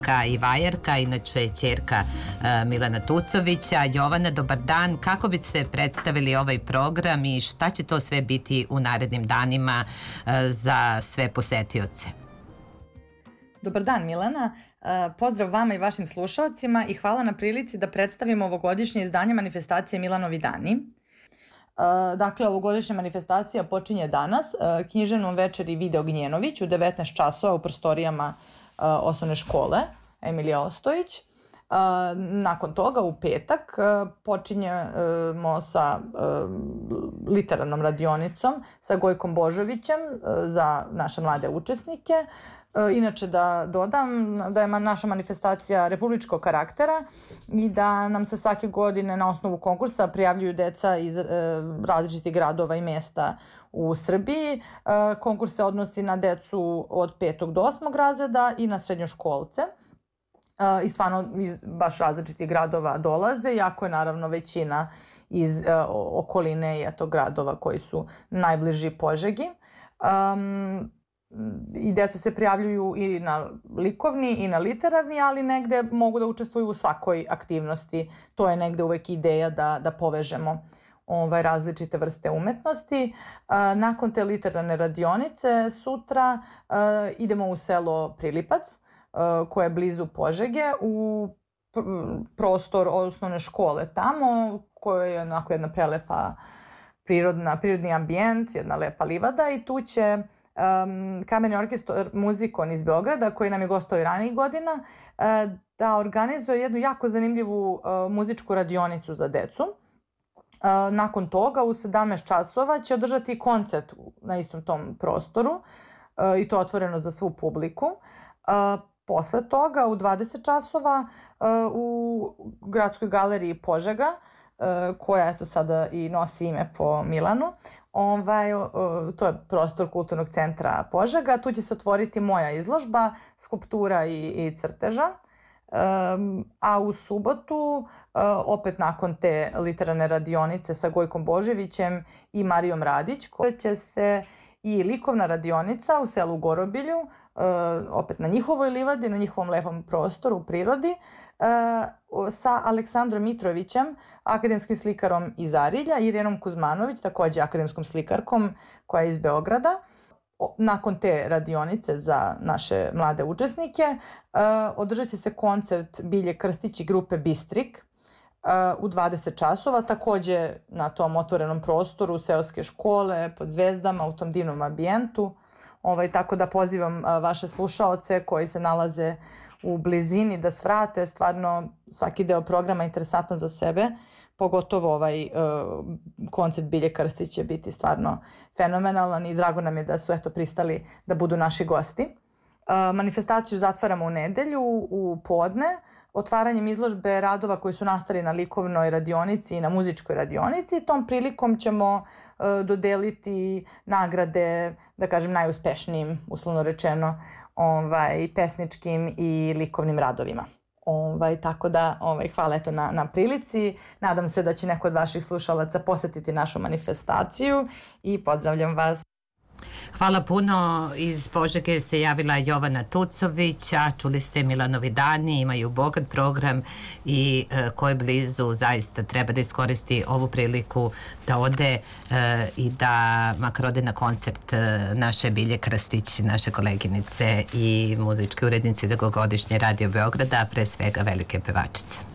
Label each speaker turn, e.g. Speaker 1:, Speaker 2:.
Speaker 1: i vajarka, inače ćerka Milana Tucovića. Jovana, dobar dan. Kako biste predstavili ovaj program i šta će to sve biti u narednim danima za sve posetioce?
Speaker 2: Dobar dan, Milana. Pozdrav vama i vašim slušalcima i hvala na prilici da predstavimo ovogodišnje izdanje manifestacije Milanovi dani. Dakle, ovogodišnja manifestacija počinje danas književnom večeri Video Gnjenović u 19 časova u prostorijama osnovne škole Emilija Ostojić. Nakon toga u petak počinjemo sa literarnom radionicom sa Gojkom Božovićem za naše mlade učesnike. Inače da dodam da je naša manifestacija republičkog karaktera i da nam se svake godine na osnovu konkursa prijavljuju deca iz različitih gradova i mesta u Srbiji. Konkurs se odnosi na decu od 5. do 8. razreda i na srednjoškolce. I stvarno iz baš različitih gradova dolaze, iako je naravno većina iz okoline i gradova koji su najbliži Požegi. I deca se prijavljuju i na likovni i na literarni, ali negde mogu da učestvuju u svakoj aktivnosti. To je negde uvek ideja da povežemo različite vrste umetnosti. Nakon te literarne radionice sutra idemo u selo Prilipac, koje je blizu Požege, u prostor osnovne škole tamo, koja je onako jedna prelepa prirodni ambijent, jedna lepa livada, i tu će Kamerni orkestar Muzikon iz Beograda, koji nam je gostao i ranijih godina, da organizuje jednu jako zanimljivu muzičku radionicu za decu. Nakon toga u 17 časova će održati koncert na istom tom prostoru i to otvoreno za svu publiku. Posle toga u 20 časova u Gradskoj galeriji Požega, koja sada i nosi ime po Milanu, to je prostor Kulturnog centra Požega. Tu će se otvoriti moja izložba skulptura i crteža. A u subotu, opet nakon te literarne radionice sa Gojkom Boževićem i Marijom Radić, koja će se i likovna radionica u selu Gorobilju, opet na njihovoj livadi, na njihovom lepom prostoru u prirodi, sa Aleksandrom Mitrovićem, akademskim slikarom iz Arilja, i Irenom Kuzmanović, takođe akademskom slikarkom koja je iz Beograda. Nakon te radionice za naše mlade učesnike održat će se koncert Bilje Krstić i grupe Bistrik u 20 časova, takođe na tom otvorenom prostoru seoske škole, pod zvezdama, u tom divnom ambijentu. Tako da pozivam vaše slušaoce koji se nalaze u blizini da svrate. Stvarno svaki deo programa je interesantan za sebe, pogotovo ovaj koncert Bilje Krstić će biti stvarno fenomenalan i drago nam je da su pristali da budu naši gosti. Manifestaciju zatvaramo u nedelju u podne otvaranjem izložbe radova koji su nastali na likovnoj radionici i na muzičkoj radionici. Tom prilikom ćemo dodeliti nagrade, da kažem, najuspešnijim, uslovno rečeno, pesničkim i likovnim radovima. Tako da hvala na prilici. Nadam se da će neko od vaših slušalaca posetiti našu manifestaciju i pozdravljam vas.
Speaker 1: Hvala puno. Iz Požege se javila Jovana Tucović, a čuli ste Milanovi dani, imaju bogat program i ko je blizu zaista treba da iskoristi ovu priliku da ode i da makar ode na koncert naše Bilje Krstić, naše koleginice i muzičke urednice Dugogodišnje Radio Beograda, pre svega velike pevačice.